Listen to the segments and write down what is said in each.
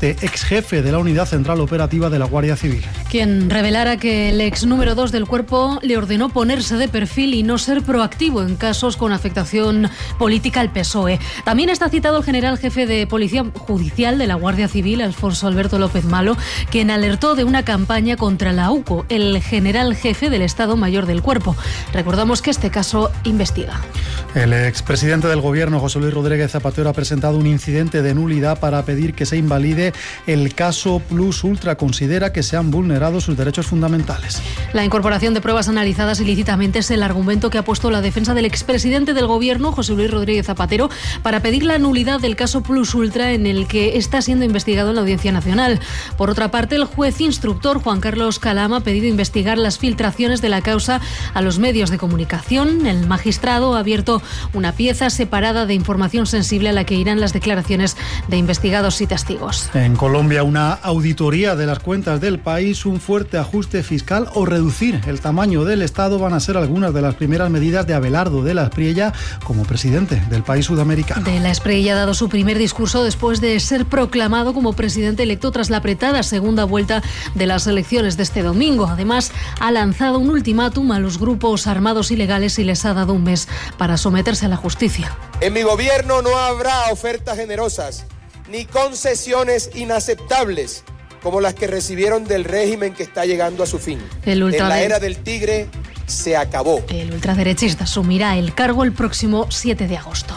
este ex jefe de la Unidad Central Operativa de la Guardia Civil. Quien revelara que el ex número 2 del Cuerpo le ordenó ponerse de perfil y no ser proactivo en casos con afectación política al PSOE. También está citado el general jefe de Policía Judicial de la Guardia Civil, Alfonso Alberto López Malo, quien alertó de una campaña contra la UCO, el general jefe del Estado Mayor del Cuerpo. Recordamos que este caso investiga. El expresidente del Gobierno, José Luis Rodríguez Zapatero, ha presentado un incidente de nulidad para pedir que se invalide el caso Plus Ultra. Considera que se han vulnerado sus derechos fundamentales. La incorporación de pruebas analizadas ilícitamente es el argumento que ha puesto la defensa del expresidente del Gobierno, José Luis Rodríguez Zapatero, para pedir la nulidad del caso Plus Ultra, en el que está siendo investigado en la Audiencia Nacional. Por otra parte, el juez instructor Juan Carlos Calama ha pedido investigar las filtraciones de la causa a los medios de comunicación. El magistrado ha abierto una pieza separada de información sensible a la que irán las declaraciones de investigados y testigos. En Colombia, una auditoría de las cuentas del país, un fuerte ajuste fiscal o reducir el tamaño del Estado van a ser algunas de las primeras medidas de Abelardo de la Espriella como presidente del país sudamericano. De la Espriella ha dado su primer discurso después de ser proclamado como presidente electo tras la apretada segunda vuelta de las elecciones de este domingo. Además, ha lanzado un ultimátum a los grupos armados ilegales y les ha dado un mes para someterse a la justicia. En mi gobierno no habrá ofertas generosas ni concesiones inaceptables como las que recibieron del régimen que está llegando a su fin. En la era del tigre se acabó. El ultraderechista asumirá el cargo el próximo 7 de agosto.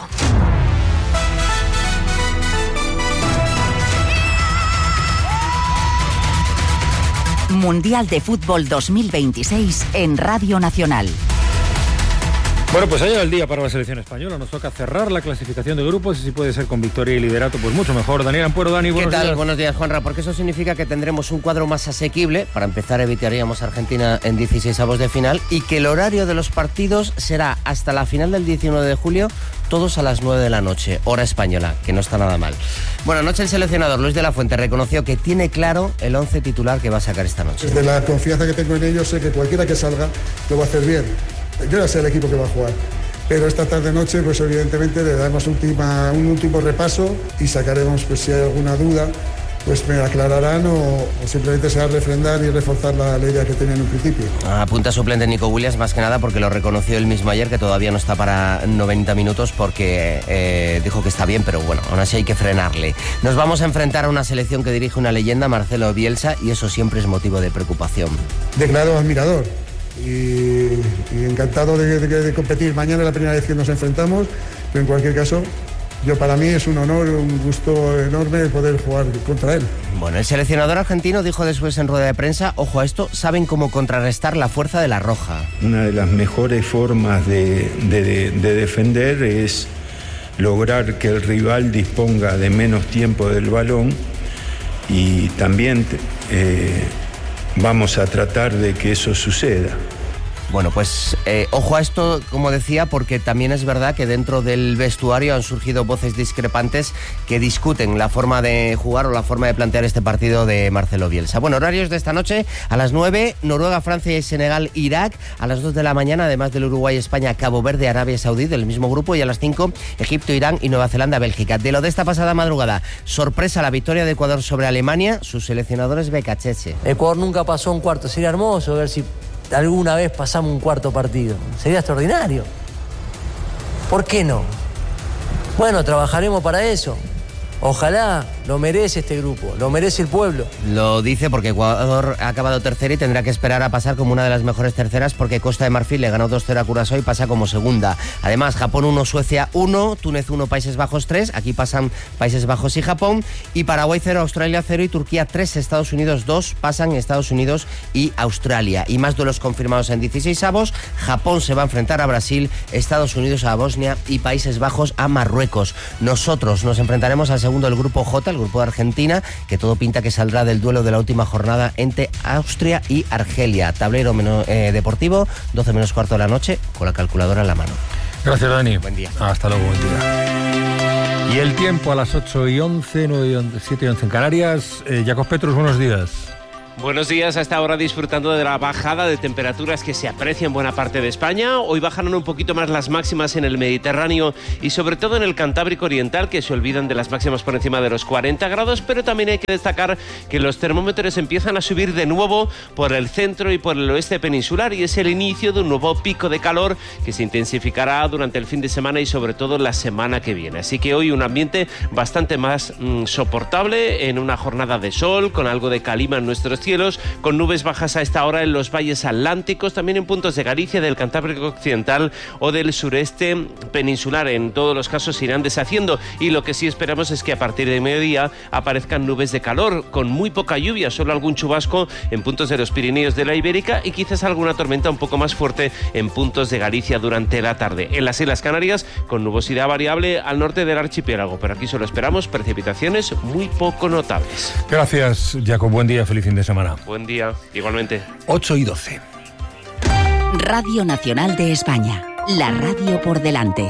Mundial de Fútbol 2026 en Radio Nacional. Bueno, pues ha llegado el día para la selección española. Nos toca cerrar la clasificación de grupos y si puede ser con victoria y liderato, pues mucho mejor. Daniel Ampuero, Dani, buenos días. ¿Qué tal? Buenos días, Juanra, porque eso significa que tendremos un cuadro más asequible. Para empezar, evitaríamos a Argentina en 16avos de final y que el horario de los partidos será hasta la final del 19 de julio, todos a las 9 de la noche, hora española, que no está nada mal. Bueno, anoche el seleccionador Luis de la Fuente reconoció que tiene claro el 11 titular que va a sacar esta noche. Desde la confianza que tengo en ellos, sé que cualquiera que salga lo va a hacer bien. Yo ya sé el equipo que va a jugar, pero esta tarde-noche, pues evidentemente le damos un último repaso y sacaremos, pues si hay alguna duda, pues me aclararán o simplemente se va a refrendar y reforzar la idea que tenía en un principio. Apunta suplente Nico Williams, más que nada porque lo reconoció él mismo ayer, que todavía no está para 90 minutos porque dijo que está bien, pero bueno, aún así hay que frenarle. Nos vamos a enfrentar a una selección que dirige una leyenda, Marcelo Bielsa, y eso siempre es motivo de preocupación. Declarado admirador. Y encantado de competir. Mañana es la primera vez que nos enfrentamos, pero en cualquier caso, para mí es un honor, un gusto enorme poder jugar contra él. Bueno, el seleccionador argentino dijo después en rueda de prensa, ojo a esto, saben cómo contrarrestar la fuerza de la Roja. Una de las mejores formas de defender es lograr que el rival disponga de menos tiempo del balón y también vamos a tratar de que eso suceda. Bueno, pues ojo a esto, como decía, porque también es verdad que dentro del vestuario han surgido voces discrepantes que discuten la forma de jugar o la forma de plantear este partido de Marcelo Bielsa. Bueno, horarios de esta noche, a las 9, Noruega, Francia y Senegal, Irak, a las 2 de la mañana, además del Uruguay, España, Cabo Verde, Arabia Saudí, del mismo grupo, y a las 5, Egipto, Irán y Nueva Zelanda, Bélgica. De lo de esta pasada madrugada, sorpresa la victoria de Ecuador sobre Alemania, sus seleccionadores Becacheche. Ecuador nunca pasó un cuarto, sería hermoso ver si alguna vez pasamos un cuarto partido. Sería extraordinario. ¿Por qué no? Bueno, trabajaremos para eso. Ojalá, lo merece este grupo, lo merece el pueblo. Lo dice porque Ecuador ha acabado tercero y tendrá que esperar a pasar como una de las mejores terceras porque Costa de Marfil le ganó 2-0 a Curazao y pasa como segunda. Además, Japón 1, Suecia 1, Túnez 1, Países Bajos 3, aquí pasan Países Bajos y Japón, y Paraguay 0, Australia 0 y Turquía 3, Estados Unidos 2, pasan Estados Unidos y Australia. Y más duelos confirmados en 16avos, Japón se va a enfrentar a Brasil, Estados Unidos a Bosnia y Países Bajos a Marruecos. Nosotros nos enfrentaremos al segundo del grupo J, el grupo de Argentina, que todo pinta que saldrá del duelo de la última jornada entre Austria y Argelia. Tablero deportivo, 12 menos cuarto de la noche, con la calculadora en la mano. Gracias, Dani. Buen día. Hasta luego, buen día. Y el tiempo a las 8:11, 9:07 y 11 en Canarias. Jacos Petrus, buenos días. Buenos días. A esta hora disfrutando de la bajada de temperaturas que se aprecia en buena parte de España. Hoy bajaron un poquito más las máximas en el Mediterráneo y sobre todo en el Cantábrico Oriental, que se olvidan de las máximas por encima de los 40 grados, pero también hay que destacar que los termómetros empiezan a subir de nuevo por el centro y por el oeste peninsular, y es el inicio de un nuevo pico de calor que se intensificará durante el fin de semana y sobre todo la semana que viene. Así que hoy un ambiente bastante más soportable, en una jornada de sol, con algo de calima en nuestros cielos, con nubes bajas a esta hora en los valles atlánticos, también en puntos de Galicia, del Cantábrico Occidental o del sureste peninsular. En todos los casos se irán deshaciendo, y lo que sí esperamos es que a partir de mediodía aparezcan nubes de calor, con muy poca lluvia, solo algún chubasco en puntos de los Pirineos de la Ibérica y quizás alguna tormenta un poco más fuerte en puntos de Galicia durante la tarde. En las Islas Canarias, con nubosidad variable al norte del archipiélago, pero aquí solo esperamos precipitaciones muy poco notables. Gracias, Jacob. Buen día, feliz fin de semana. Buen día, igualmente. 8:12. Radio Nacional de España, la radio por delante.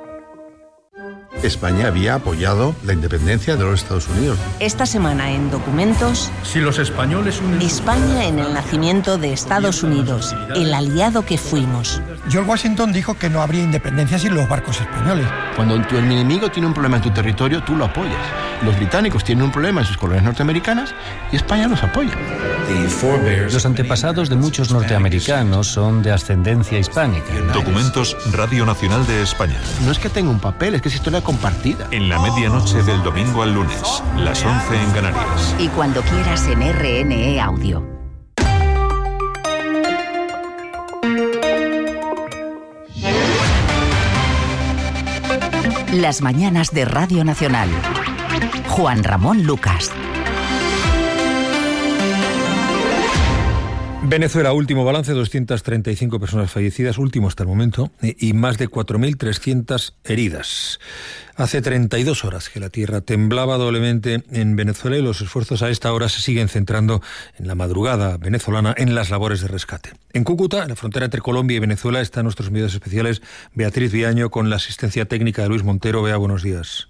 España había apoyado la independencia de los Estados Unidos. Esta semana en Documentos, Si los españoles unen España en el nacimiento de Estados Unidos, el aliado que fuimos. George Washington dijo que no habría independencia sin los barcos españoles. Cuando tu enemigo tiene un problema en tu territorio, tú lo apoyas. Los británicos tienen un problema en sus colonias norteamericanas y España los apoya. Los antepasados de muchos norteamericanos son de ascendencia hispánica. Documentos Radio Nacional de España. No es que tenga un papel, es que es historia compartida. En la medianoche del domingo al lunes, las 11 en Canarias. Y cuando quieras en RNE Audio. Las mañanas de Radio Nacional. Juan Ramón Lucas. Venezuela, último balance, 235 personas fallecidas, último hasta el momento, y más de 4.300 heridas. Hace 32 horas que la tierra temblaba doblemente en Venezuela y los esfuerzos a esta hora se siguen centrando en la madrugada venezolana en las labores de rescate. En Cúcuta, en la frontera entre Colombia y Venezuela, están nuestros medios especiales Beatriz Viaño con la asistencia técnica de Luis Montero. Bea, buenos días.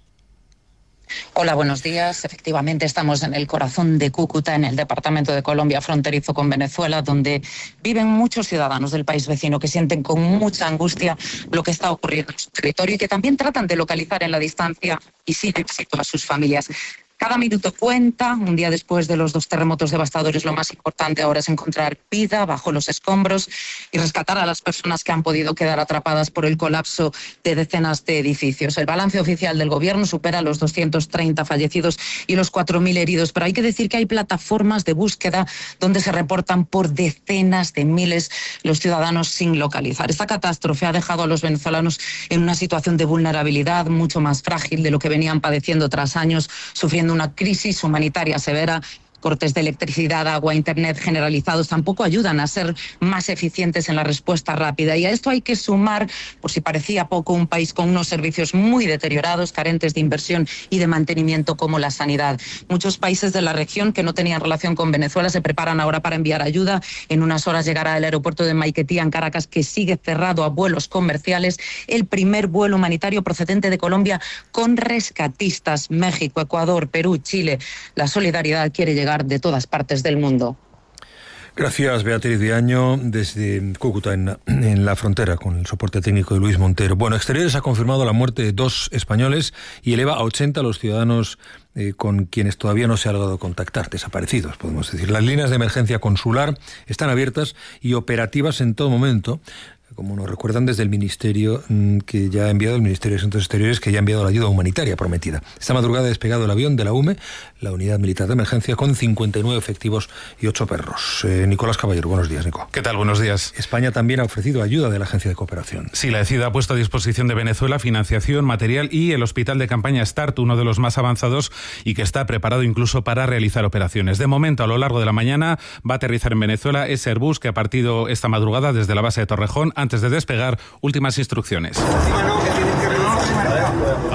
Hola, buenos días. Efectivamente, estamos en el corazón de Cúcuta, en el departamento de Colombia, fronterizo con Venezuela, donde viven muchos ciudadanos del país vecino que sienten con mucha angustia lo que está ocurriendo en su territorio y que también tratan de localizar en la distancia y sin éxito a sus familias. Cada minuto cuenta. Un día después de los 2 terremotos devastadores, lo más importante ahora es encontrar vida bajo los escombros y rescatar a las personas que han podido quedar atrapadas por el colapso de decenas de edificios. El balance oficial del gobierno supera los 230 fallecidos y los 4.000 heridos, pero hay que decir que hay plataformas de búsqueda donde se reportan por decenas de miles los ciudadanos sin localizar. Esta catástrofe ha dejado a los venezolanos en una situación de vulnerabilidad mucho más frágil de lo que venían padeciendo tras años sufriendo una crisis humanitaria severa. Cortes de electricidad, agua, internet generalizados tampoco ayudan a ser más eficientes en la respuesta rápida. Y a esto hay que sumar, por si parecía poco, un país con unos servicios muy deteriorados, carentes de inversión y de mantenimiento como la sanidad. Muchos países de la región que no tenían relación con Venezuela se preparan ahora para enviar ayuda. En unas horas llegará al aeropuerto de Maiquetía, en Caracas, que sigue cerrado a vuelos comerciales, el primer vuelo humanitario procedente de Colombia con rescatistas. México, Ecuador, Perú, Chile. La solidaridad quiere llegar de todas partes del mundo. Gracias, Beatriz Viaño, desde Cúcuta, en la frontera, con el soporte técnico de Luis Montero. Bueno, Exteriores ha confirmado la muerte de 2 españoles y eleva a 80 los ciudadanos con quienes todavía no se ha logrado contactar, desaparecidos, podemos decir. Las líneas de emergencia consular están abiertas y operativas en todo momento, como nos recuerdan desde el Ministerio que ya ha enviado, el Ministerio de Asuntos Exteriores, que ya ha enviado la ayuda humanitaria prometida. Esta madrugada ha despegado el avión de la UME, la Unidad Militar de Emergencia, con 59 efectivos y 8 perros. Nicolás Caballero, buenos días, Nico. ¿Qué tal? Buenos días. España también ha ofrecido ayuda de la Agencia de Cooperación. Sí, la ECID ha puesto a disposición de Venezuela financiación, material y el hospital de campaña START, uno de los más avanzados y que está preparado incluso para realizar operaciones. De momento, a lo largo de la mañana, va a aterrizar en Venezuela ese Airbus que ha partido esta madrugada desde la base de Torrejón. Antes de despegar, últimas instrucciones.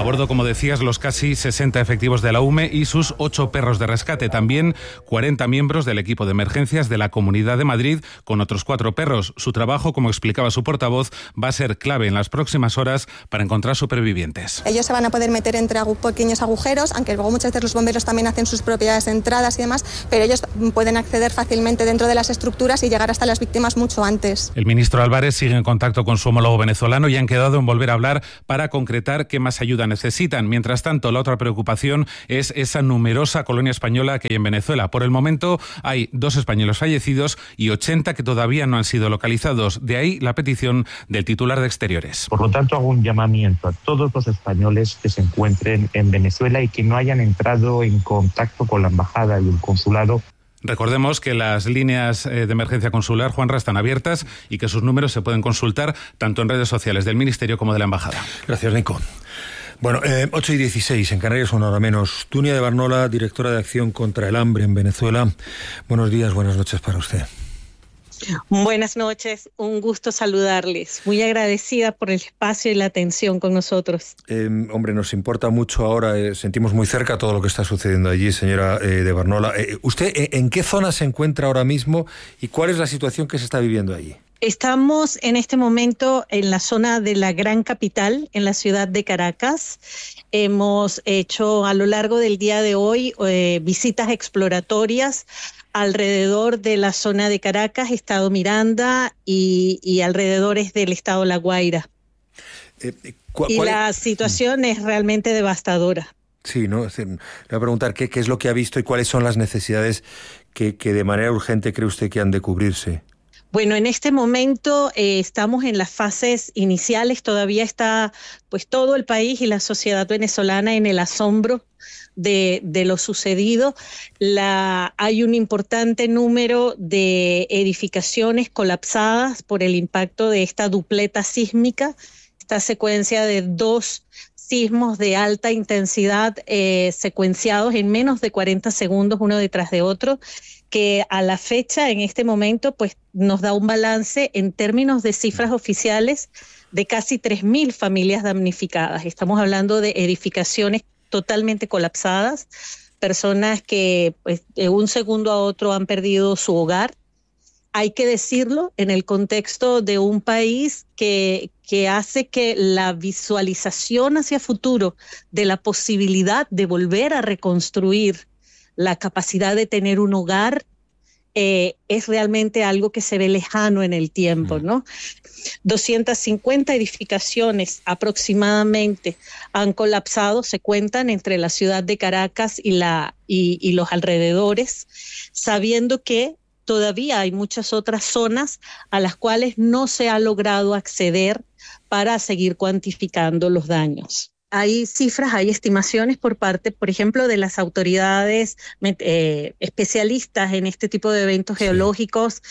A bordo, como decías, los casi 60 efectivos de la UME y sus 8 perros de rescate. También 40 miembros del equipo de emergencias de la Comunidad de Madrid con otros 4 perros. Su trabajo, como explicaba su portavoz, va a ser clave en las próximas horas para encontrar supervivientes. Ellos se van a poder meter entre pequeños agujeros, aunque luego muchas veces los bomberos también hacen sus propias entradas y demás, pero ellos pueden acceder fácilmente dentro de las estructuras y llegar hasta las víctimas mucho antes. El ministro Álvarez sigue en contacto con su homólogo venezolano y han quedado en volver a hablar para concretar qué más ayuda necesitan. Mientras tanto, la otra preocupación es esa numerosa colonia española que hay en Venezuela. Por el momento hay 2 españoles fallecidos y 80 que todavía no han sido localizados. De ahí la petición del titular de Exteriores. Por lo tanto, hago un llamamiento a todos los españoles que se encuentren en Venezuela y que no hayan entrado en contacto con la embajada y el consulado. Recordemos que las líneas de emergencia consular, Juanra, están abiertas y que sus números se pueden consultar tanto en redes sociales del Ministerio como de la Embajada. Gracias, Nico. Bueno, 8:16, en Canarias, 1 hora menos. Dunia de Barnola, directora de Acción contra el Hambre en Venezuela. Buenos días, buenas noches para usted. Buenas noches, un gusto saludarles. Muy agradecida por el espacio y la atención con nosotros. Hombre, nos importa mucho ahora, sentimos muy cerca todo lo que está sucediendo allí, señora de Barnola. ¿Usted en qué zona se encuentra ahora mismo y cuál es la situación que se está viviendo allí? Estamos en este momento en la zona de la gran capital, en la ciudad de Caracas. Hemos hecho a lo largo del día de hoy visitas exploratorias alrededor de la zona de Caracas, Estado Miranda y alrededores del Estado La Guaira. Y la situación es realmente devastadora. Sí, ¿no? Le voy a preguntar qué es lo que ha visto y cuáles son las necesidades que de manera urgente cree usted que han de cubrirse. Bueno, en este momento estamos en las fases iniciales, todavía está pues todo el país y la sociedad venezolana en el asombro de lo sucedido. Hay un importante número de edificaciones colapsadas por el impacto de esta dupleta sísmica, esta secuencia de 2 sismos de alta intensidad secuenciados en menos de 40 segundos uno detrás de otro, que a la fecha, en este momento, pues nos da un balance en términos de cifras oficiales de casi 3.000 familias damnificadas. Estamos hablando de edificaciones totalmente colapsadas, personas que pues, de un segundo a otro han perdido su hogar. Hay que decirlo en el contexto de un país que hace que la visualización hacia futuro de la posibilidad de volver a reconstruir la capacidad de tener un hogar es realmente algo que se ve lejano en el tiempo, ¿no? 250 edificaciones aproximadamente han colapsado, se cuentan entre la ciudad de Caracas y los alrededores, sabiendo que todavía hay muchas otras zonas a las cuales no se ha logrado acceder para seguir cuantificando los daños. Hay cifras, hay estimaciones por parte, por ejemplo, de las autoridades especialistas en este tipo de eventos geológicos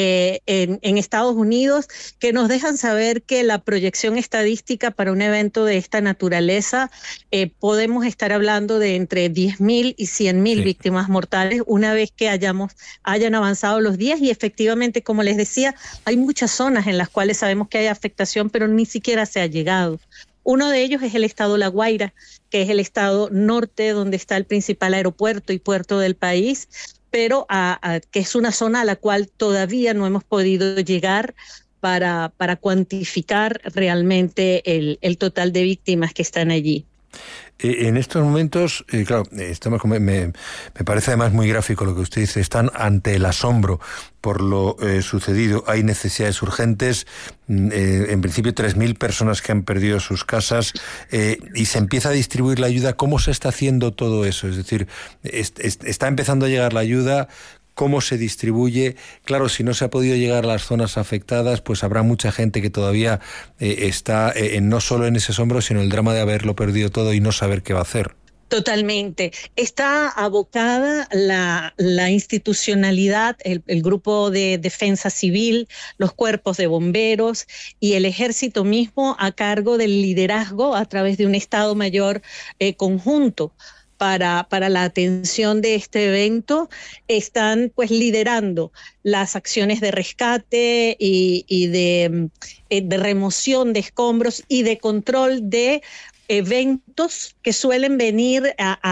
en Estados Unidos, que nos dejan saber que la proyección estadística para un evento de esta naturaleza podemos estar hablando de entre 10.000 y 100.000 víctimas mortales una vez que hayan avanzado los días. Y efectivamente, como les decía, hay muchas zonas en las cuales sabemos que hay afectación, pero ni siquiera se ha llegado. Uno de ellos es el estado La Guaira, que es el estado norte donde está el principal aeropuerto y puerto del país, pero que es una zona a la cual todavía no hemos podido llegar para cuantificar realmente el total de víctimas que están allí. En estos momentos, claro, me parece además muy gráfico lo que usted dice, están ante el asombro por lo sucedido. Hay necesidades urgentes, en principio 3.000 personas que han perdido sus casas y se empieza a distribuir la ayuda. ¿Cómo se está haciendo todo eso? Es decir, está empezando a llegar la ayuda. ¿Cómo se distribuye? Claro, si no se ha podido llegar a las zonas afectadas, pues habrá mucha gente que todavía está no solo en ese asombro, sino en el drama de haberlo perdido todo y no saber qué va a hacer. Totalmente. Está abocada la institucionalidad, el grupo de defensa civil, los cuerpos de bomberos y el ejército mismo a cargo del liderazgo a través de un Estado Mayor conjunto. Para la atención de este evento, están pues liderando las acciones de rescate y de remoción de escombros y de control de eventos que suelen venir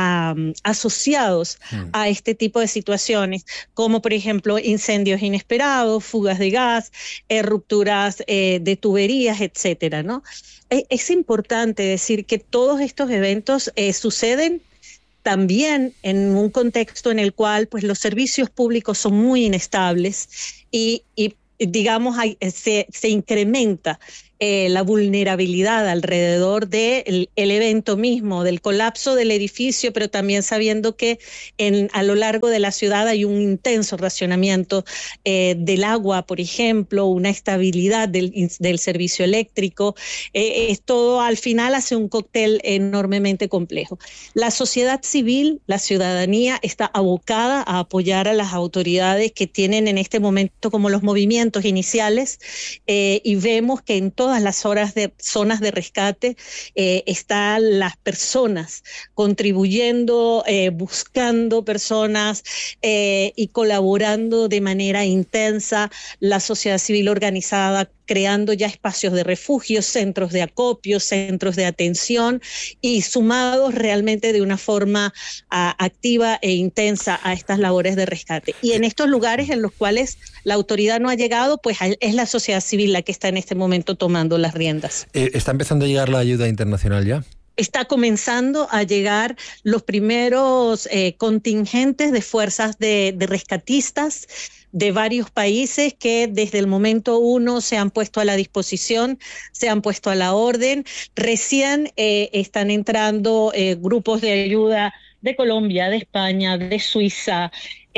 asociados a este tipo de situaciones, como por ejemplo incendios inesperados, fugas de gas, rupturas de tuberías, etcétera, ¿no? Es importante decir que todos estos eventos suceden también en un contexto en el cual pues, los servicios públicos son muy inestables y digamos, se incrementa la vulnerabilidad alrededor del evento mismo, del colapso del edificio, pero también sabiendo que a lo largo de la ciudad hay un intenso racionamiento del agua, por ejemplo, una estabilidad del servicio eléctrico. Todo al final hace un cóctel enormemente complejo. La sociedad civil, la ciudadanía, está abocada a apoyar a las autoridades que tienen en este momento como los movimientos iniciales y vemos que en todas las zonas de rescate están las personas contribuyendo, buscando personas y colaborando de manera intensa, la sociedad civil organizada creando ya espacios de refugio, centros de acopio, centros de atención y sumados realmente de una forma activa e intensa a estas labores de rescate. Y en estos lugares en los cuales la autoridad no ha llegado, pues es la sociedad civil la que está en este momento tomando las riendas. ¿Está empezando a llegar la ayuda internacional ya? Está comenzando a llegar los primeros contingentes de fuerzas de rescatistas de varios países que desde el momento uno se han puesto a la disposición, se han puesto a la orden. Recién están entrando grupos de ayuda de Colombia, de España, de Suiza,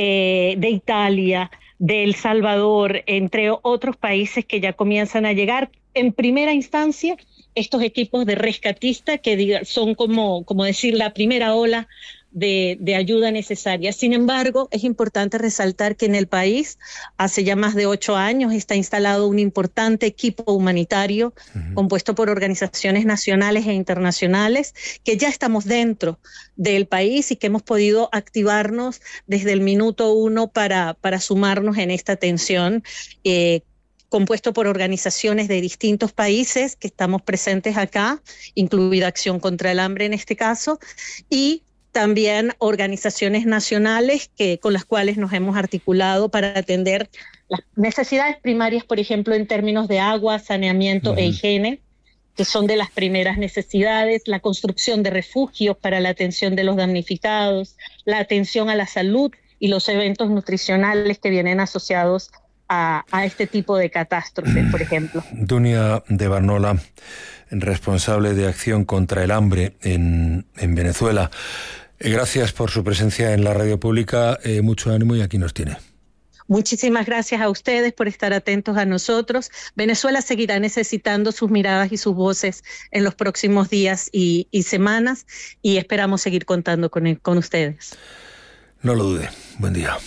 de Italia, de El Salvador, entre otros países que ya comienzan a llegar. En primera instancia, estos equipos de rescatistas que son como decir la primera ola de ayuda necesaria. Sin embargo, es importante resaltar que en el país hace ya más de 8 años está instalado un importante equipo humanitario compuesto por organizaciones nacionales e internacionales que ya estamos dentro del país y que hemos podido activarnos desde el minuto 1 para sumarnos en esta atención compuesto por organizaciones de distintos países que estamos presentes acá, incluida Acción contra el Hambre en este caso, y también organizaciones nacionales con las cuales nos hemos articulado para atender las necesidades primarias, por ejemplo, en términos de agua, saneamiento e higiene, que son de las primeras necesidades, la construcción de refugios para la atención de los damnificados, la atención a la salud y los eventos nutricionales que vienen asociados a este tipo de catástrofes, por ejemplo. Dunia de Barnola, responsable de Acción contra el Hambre en Venezuela. Gracias por su presencia en la radio pública, mucho ánimo y aquí nos tiene. Muchísimas gracias a ustedes por estar atentos a nosotros. Venezuela seguirá necesitando sus miradas y sus voces en los próximos días y semanas y esperamos seguir contando con ustedes. No lo dude. Buen día.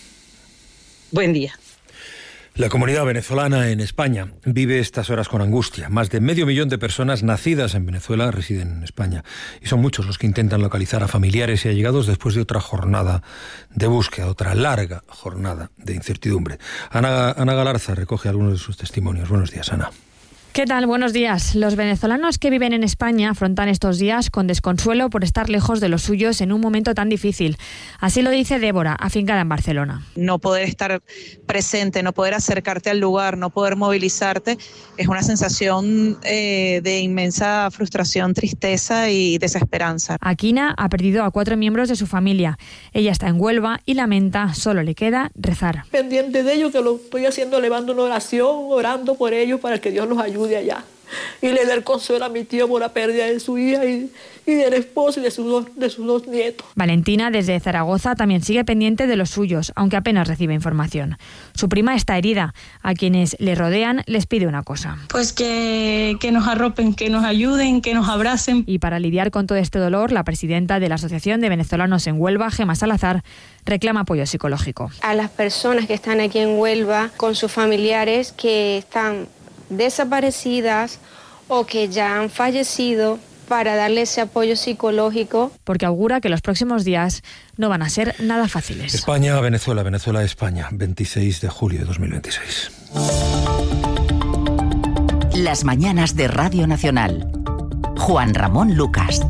Buen día. La comunidad venezolana en España vive estas horas con angustia. Más de 500.000 de personas nacidas en Venezuela residen en España. Y son muchos los que intentan localizar a familiares y allegados después de otra jornada de búsqueda, otra larga jornada de incertidumbre. Ana Galarza recoge algunos de sus testimonios. Buenos días, Ana. ¿Qué tal? Buenos días. Los venezolanos que viven en España afrontan estos días con desconsuelo por estar lejos de los suyos en un momento tan difícil. Así lo dice Débora, afincada en Barcelona. No poder estar presente, no poder acercarte al lugar, no poder movilizarte, es una sensación de inmensa frustración, tristeza y desesperanza. Aquina ha perdido a 4 miembros de su familia. Ella está en Huelva y lamenta, solo le queda rezar. Pendiente de ellos, que lo estoy haciendo, elevando una oración, orando por ellos para que Dios los ayude allá y le dé el consuelo a mi tío por la pérdida de su hija y del esposo y de sus dos nietos. Valentina, desde Zaragoza, también sigue pendiente de los suyos, aunque apenas recibe información. Su prima está herida. A quienes le rodean les pide una cosa. Pues que nos arropen, que nos ayuden, que nos abracen. Y para lidiar con todo este dolor, la presidenta de la Asociación de Venezolanos en Huelva, Gemma Salazar, reclama apoyo psicológico. A las personas que están aquí en Huelva con sus familiares que están desaparecidas o que ya han fallecido, para darle ese apoyo psicológico. Porque augura que los próximos días no van a ser nada fáciles. España, Venezuela, Venezuela, España, 26 de julio de 2026. Las mañanas de Radio Nacional. Juan Ramón Lucas.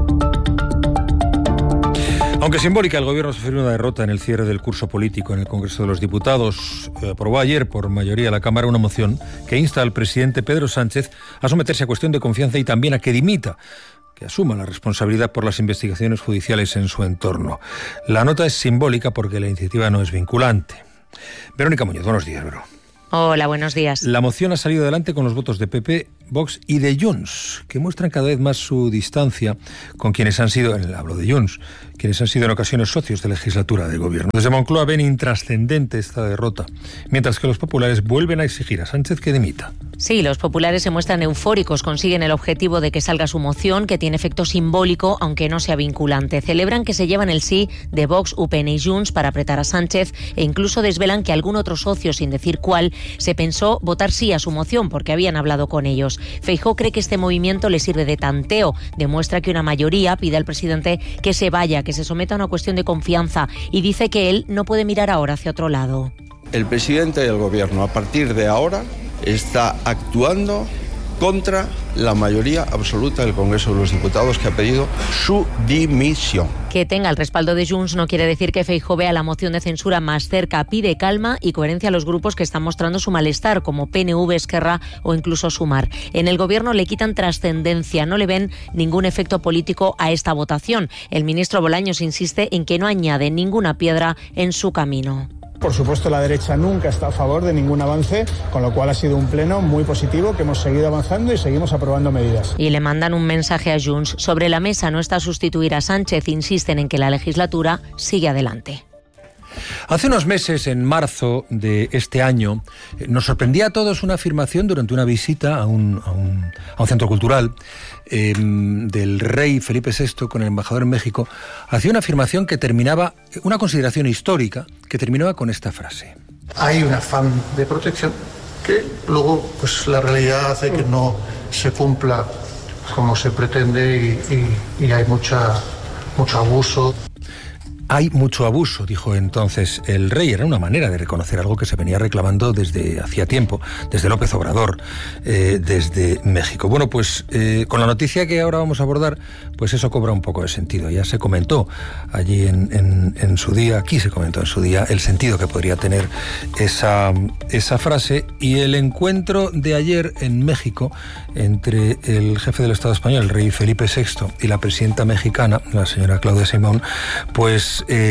Aunque simbólica, el Gobierno sufrió una derrota en el cierre del curso político en el Congreso de los Diputados. Aprobó ayer por mayoría la Cámara una moción que insta al presidente Pedro Sánchez a someterse a cuestión de confianza y también a que dimita, que asuma la responsabilidad por las investigaciones judiciales en su entorno. La nota es simbólica porque la iniciativa no es vinculante. Verónica Muñoz, buenos días, Vero. Hola, buenos días. La moción ha salido adelante con los votos de PP, Vox y de Junts, que muestran cada vez más su distancia con quienes han sido, hablo de Junts, quienes han sido en ocasiones socios de legislatura del gobierno. Desde Moncloa ven intrascendente esta derrota, mientras que los populares vuelven a exigir a Sánchez que dimita. Sí, los populares se muestran eufóricos, consiguen el objetivo de que salga su moción, que tiene efecto simbólico, aunque no sea vinculante. Celebran que se llevan el sí de Vox, UPN y Junts para apretar a Sánchez e incluso desvelan que algún otro socio, sin decir cuál, se pensó votar sí a su moción porque habían hablado con ellos. Feijóo cree que este movimiento le sirve de tanteo, demuestra que una mayoría pide al presidente que se vaya, que se someta a una cuestión de confianza y dice que él no puede mirar ahora hacia otro lado. El presidente del gobierno a partir de ahora está actuando contra la mayoría absoluta del Congreso de los Diputados, que ha pedido su dimisión. Que tenga el respaldo de Junts no quiere decir que Feijóo vea la moción de censura más cerca. Pide calma y coherencia a los grupos que están mostrando su malestar, como PNV, Esquerra o incluso Sumar. En el gobierno le quitan trascendencia, no le ven ningún efecto político a esta votación. El ministro Bolaños insiste en que no añade ninguna piedra en su camino. Por supuesto, la derecha nunca está a favor de ningún avance, con lo cual ha sido un pleno muy positivo, que hemos seguido avanzando y seguimos aprobando medidas. Y le mandan un mensaje a Junts. Sobre la mesa no está sustituir a Sánchez, insisten en que la legislatura sigue adelante. Hace unos meses, en marzo de este año, nos sorprendía a todos una afirmación durante una visita a un centro cultural del rey Felipe VI con el embajador en México. Hacía una afirmación que terminaba, una consideración histórica, que terminaba con esta frase. Hay un afán de protección que luego pues la realidad hace que no se cumpla como se pretende y hay mucho abuso. Hay mucho abuso, dijo entonces el rey. Era una manera de reconocer algo que se venía reclamando desde hacía tiempo, desde López Obrador, desde México. Bueno, pues con la noticia que ahora vamos a abordar, pues eso cobra un poco de sentido. Ya se comentó allí en su día, aquí se comentó en su día, el sentido que podría tener esa frase. Y el encuentro de ayer en México entre el jefe del Estado español, el rey Felipe VI, y la presidenta mexicana, la señora Claudia Sheinbaum, pues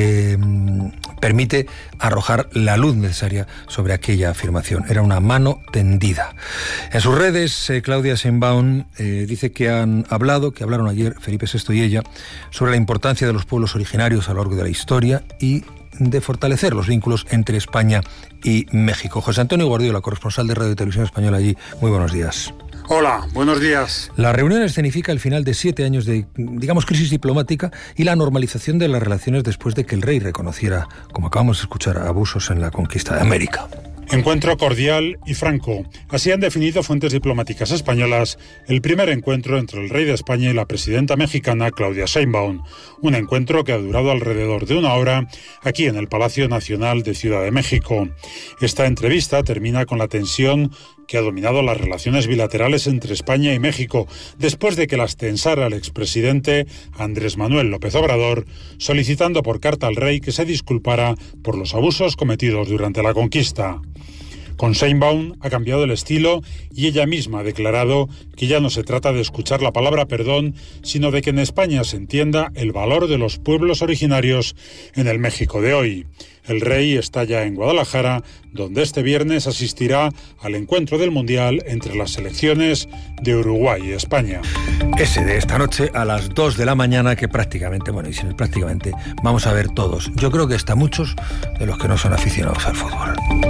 permite arrojar la luz necesaria sobre aquella afirmación. Era una mano tendida. En sus redes, Claudia Sheinbaum dice que hablaron ayer Felipe VI y ella sobre la importancia de los pueblos originarios a lo largo de la historia y de fortalecer los vínculos entre España y México. José Antonio Guardiola, corresponsal de Radio y Televisión Española allí. Muy buenos días. Hola, buenos días. La reunión escenifica el final de 7 años de, crisis diplomática y la normalización de las relaciones después de que el rey reconociera, como acabamos de escuchar, abusos en la conquista de América. Encuentro cordial y franco. Así han definido fuentes diplomáticas españolas el primer encuentro entre el rey de España y la presidenta mexicana Claudia Sheinbaum. Un encuentro que ha durado alrededor de 1 hora aquí en el Palacio Nacional de Ciudad de México. Esta entrevista termina con la tensión que ha dominado las relaciones bilaterales entre España y México, después de que las tensara el expresidente Andrés Manuel López Obrador, solicitando por carta al rey que se disculpara por los abusos cometidos durante la conquista. Con Sheinbaum ha cambiado el estilo y ella misma ha declarado que ya no se trata de escuchar la palabra perdón, sino de que en España se entienda el valor de los pueblos originarios en el México de hoy. El rey está ya en Guadalajara, donde este viernes asistirá al encuentro del Mundial entre las selecciones de Uruguay y España. Ese de esta noche a las 2 de la mañana, que prácticamente, y sin el prácticamente, vamos a ver todos. Yo creo que hasta muchos de los que no son aficionados al fútbol.